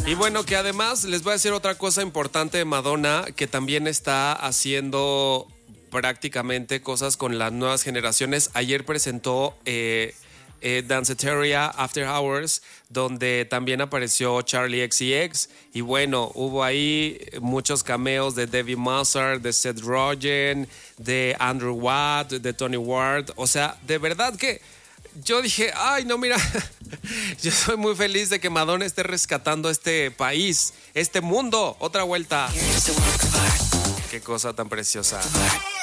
Y bueno, que además les voy a decir otra cosa importante de Madonna, que también está haciendo prácticamente cosas con las nuevas generaciones. Ayer presentó Danceteria After Hours, donde también apareció Charlie XCX. Y bueno, hubo ahí muchos cameos de Debbie Mazar, de Seth Rogen, de Andrew Watt, de Tony Ward. O sea, de verdad que yo dije, ay, no, mira, yo soy muy feliz de que Madonna esté rescatando este país, este mundo. Otra vuelta. Qué cosa tan preciosa.